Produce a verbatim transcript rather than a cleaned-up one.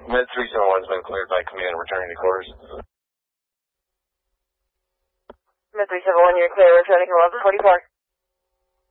Med three seven one's been cleared by command, returning to quarters. Med three seven one, you're clear, returning to eleven forty-four.